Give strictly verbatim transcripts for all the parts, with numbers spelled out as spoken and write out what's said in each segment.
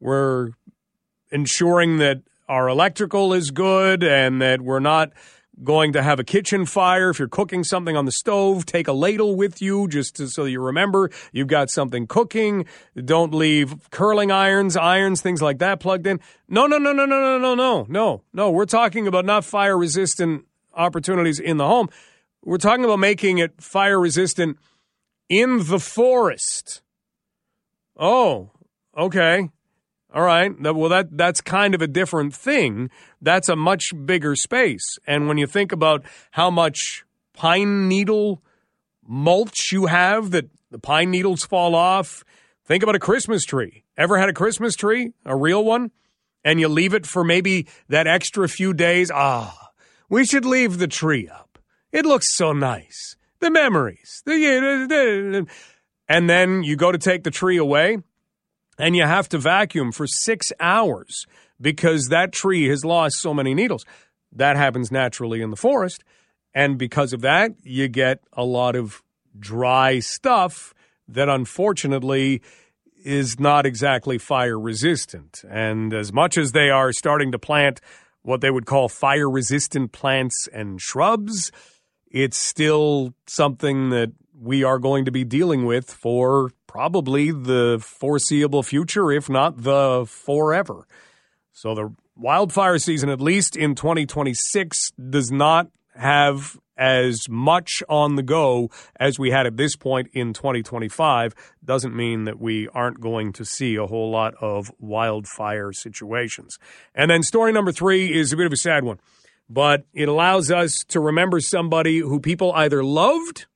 We're ensuring that our electrical is good and that we're not going to have a kitchen fire. If you're cooking something on the stove, take a ladle with you just to, so you remember you've got something cooking. Don't leave curling irons, irons, things like that plugged in. No, no, no, no, no, no, no, no, no, no. We're talking about not fire-resistant opportunities in the home. We're talking about making it fire-resistant in the forest. Oh, okay. All right. Well, that that's kind of a different thing. That's a much bigger space. And when you think about how much pine needle mulch you have, that the pine needles fall off, think about a Christmas tree. Ever had a Christmas tree, a real one, and you leave it for maybe that extra few days? Ah, we should leave the tree up. It looks so nice. The memories. The, and then you go to take the tree away, and you have to vacuum for six hours because that tree has lost so many needles. That happens naturally in the forest. And because of that, you get a lot of dry stuff that unfortunately is not exactly fire resistant. And as much as they are starting to plant what they would call fire resistant plants and shrubs, it's still something that we are going to be dealing with for probably the foreseeable future, if not the forever. So the wildfire season, at least in twenty twenty-six, does not have as much on the go as we had at this point in twenty twenty-five. Doesn't mean that we aren't going to see a whole lot of wildfire situations. And then story number three is a bit of a sad one, but it allows us to remember somebody who people either loved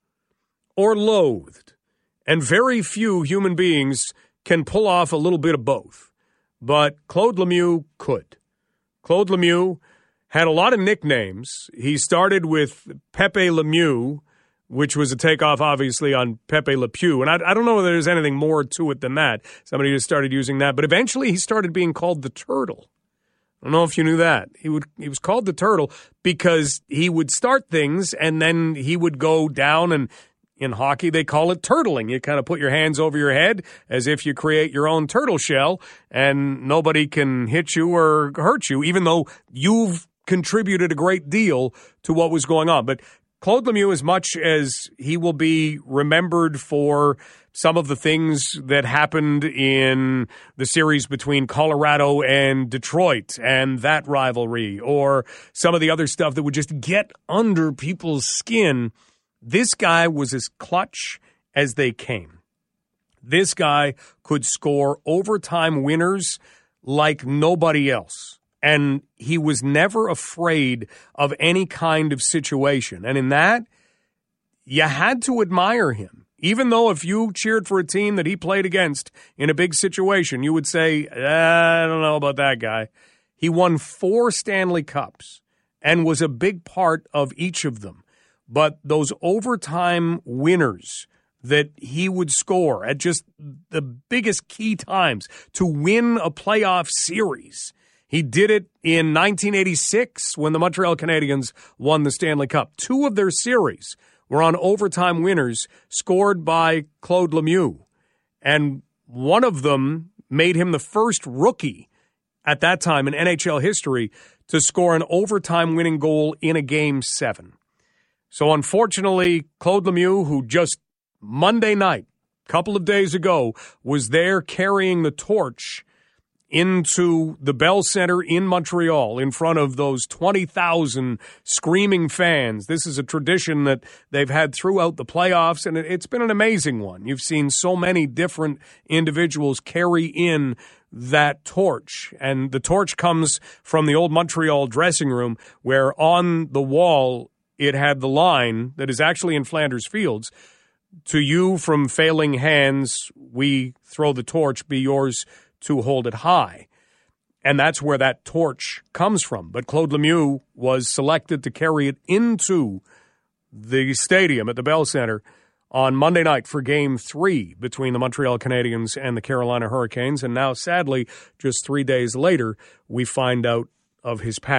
or loathed. And very few human beings can pull off a little bit of both. But Claude Lemieux could. Claude Lemieux had a lot of nicknames. He started with Pepe Lemieux, which was a takeoff, obviously, on Pepe Le Pew. And I, I don't know whether there's anything more to it than that. Somebody just started using that. But eventually he started being called the Turtle. I don't know if you knew that. He would he was called the Turtle because he would start things and then he would go down, and in hockey, they call it turtling. You kind of put your hands over your head as if you create your own turtle shell, and nobody can hit you or hurt you, even though you've contributed a great deal to what was going on. But Claude Lemieux, as much as he will be remembered for some of the things that happened in the series between Colorado and Detroit and that rivalry, or some of the other stuff that would just get under people's skin, this guy was as clutch as they came. This guy could score overtime winners like nobody else. And he was never afraid of any kind of situation. And in that, you had to admire him. Even though if you cheered for a team that he played against in a big situation, you would say, I don't know about that guy. He won four Stanley Cups and was a big part of each of them. But those overtime winners that he would score at just the biggest key times to win a playoff series. He did it in nineteen eighty-six when the Montreal Canadiens won the Stanley Cup. Two of their series were on overtime winners scored by Claude Lemieux. And one of them made him the first rookie at that time in N H L history to score an overtime winning goal in a game seven. So unfortunately, Claude Lemieux, who just Monday night, a couple of days ago, was there carrying the torch into the Bell Center in Montreal in front of those twenty thousand screaming fans. This is a tradition that they've had throughout the playoffs, and it's been an amazing one. You've seen so many different individuals carry in that torch, and the torch comes from the old Montreal dressing room where on the wall it had the line that is actually in Flanders Fields, to you from failing hands, we throw the torch, be yours to hold it high. And that's where that torch comes from. But Claude Lemieux was selected to carry it into the stadium at the Bell Center on Monday night for Game three between the Montreal Canadiens and the Carolina Hurricanes. And now, sadly, just three days later, we find out of his passing.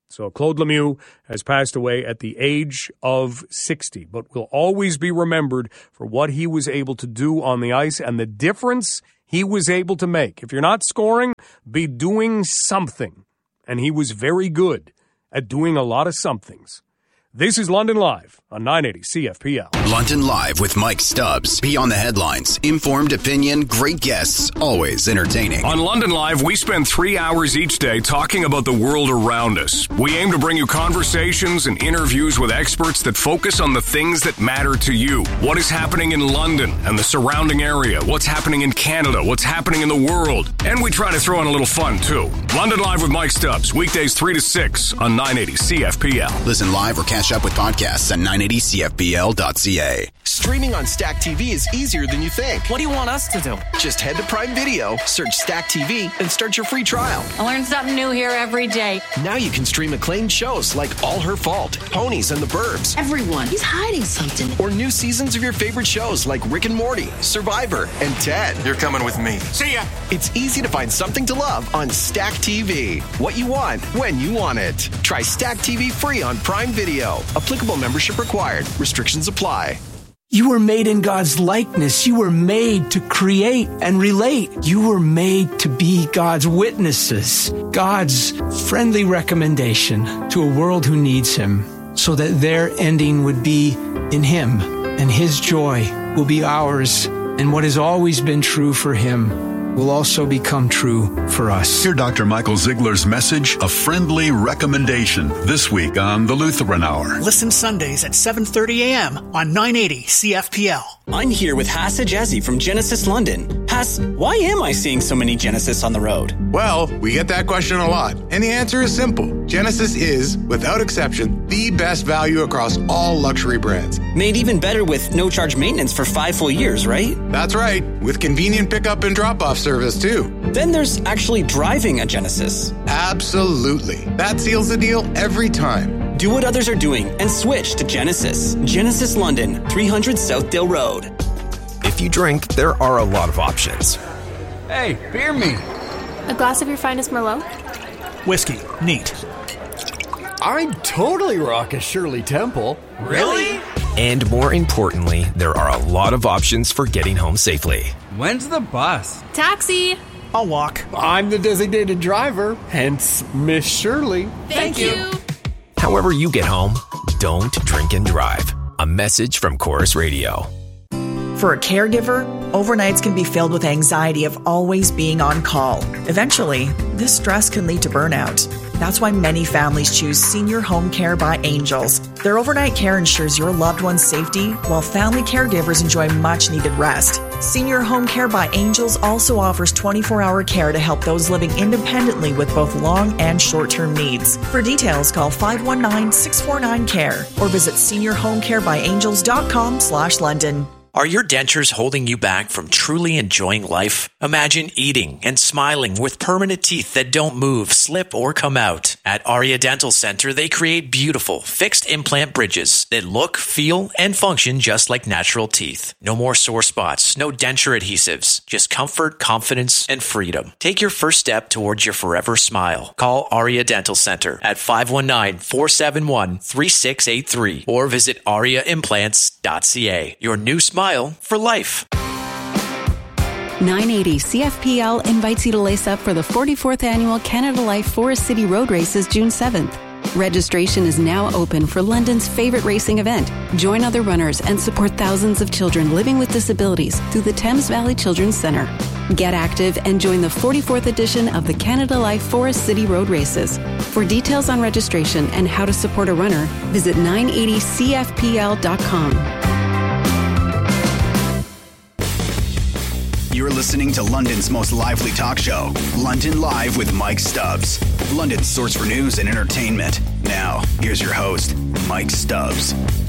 So Claude Lemieux has passed away at the age of sixty, but will always be remembered for what he was able to do on the ice and the difference he was able to make. If you're not scoring, be doing something. And he was very good at doing a lot of somethings. This is London Live on nine eighty C F P L. London Live with Mike Stubbs. Beyond the headlines. Informed opinion, great guests, always entertaining. On London Live, we spend three hours each day talking about the world around us. We aim to bring you conversations and interviews with experts that focus on the things that matter to you. What is happening in London and the surrounding area? What's happening in Canada? What's happening in the world? And we try to throw in a little fun, too. London Live with Mike Stubbs. Weekdays three to six on nine eighty C F P L. Listen live or catch up with podcasts at nine eighty C F P L dot C A. Streaming on Stack T V is easier than you think. What do you want us to do? Just head to Prime Video, search Stack T V, and start your free trial. I learn something new here every day. Now you can stream acclaimed shows like All Her Fault, Ponies and the Burbs. Everyone, he's hiding something. Or new seasons of your favorite shows like Rick and Morty, Survivor, and Ted. You're coming with me. See ya! It's easy to find something to love on Stack T V. What you want, when you want it. Try Stack T V free on Prime Video. Applicable membership required. Restrictions apply. You were made in God's likeness. You were made to create and relate. You were made to be God's witnesses, God's friendly recommendation to a world who needs Him, so that their ending would be in Him, and His joy will be ours, and what has always been true for Him will also become true for us. Hear Doctor Michael Ziegler's message, A Friendly Recommendation, this week on the Lutheran Hour. Listen Sundays at seven thirty a.m. on nine eighty C F P L. I'm here with Hass Ajazi from Genesis London. Hass, why am I seeing so many Genesis on the road? Well, we get that question a lot, and the answer is simple. Genesis is, without exception, the best value across all luxury brands. Made even better with no-charge maintenance for five full years, right? That's right, with convenient pickup and drop-off service, too. Then there's actually driving a Genesis. Absolutely. That seals the deal every time. Do what others are doing and switch to Genesis. Genesis London, three hundred Southdale Road. If you drink, there are a lot of options. Hey, beer me. A glass of your finest Merlot? Whiskey. Neat. I'd totally rock a Shirley Temple. Really? And more importantly, there are a lot of options for getting home safely. When's the bus? Taxi. I'll walk. I'm the designated driver, hence Miss Shirley. Thank, Thank you. you. However you get home, don't drink and drive. A message from Chorus Radio. For a caregiver, overnights can be filled with anxiety of always being on call. Eventually, this stress can lead to burnout. That's why many families choose Senior Home Care by Angels. Their overnight care ensures your loved one's safety, while family caregivers enjoy much-needed rest. Senior Home Care by Angels also offers twenty-four hour care to help those living independently with both long and short-term needs. For details, call five one nine, six four nine, C A R E or visit senior home care by angels dot com slash London. Are your dentures holding you back from truly enjoying life? Imagine eating and smiling with permanent teeth that don't move, slip, or come out. At Aria Dental Center, they create beautiful, fixed implant bridges that look, feel, and function just like natural teeth. No more sore spots, no denture adhesives, just comfort, confidence, and freedom. Take your first step towards your forever smile. Call Aria Dental Center at five one nine, four seven one, three six eight three or visit aria implants dot c a. Your new smile for life. nine eighty C F P L invites you to lace up for the forty-fourth Annual Canada Life Forest City Road Races June seventh. Registration is now open for London's favorite racing event. Join other runners and support thousands of children living with disabilities through the Thames Valley Children's Centre. Get active and join the forty-fourth edition of the Canada Life Forest City Road Races. For details on registration and how to support a runner, visit nine eighty C F P L dot com. You're listening to London's most lively talk show, London Live with Mike Stubbs. London's source for news and entertainment. Now, here's your host, Mike Stubbs.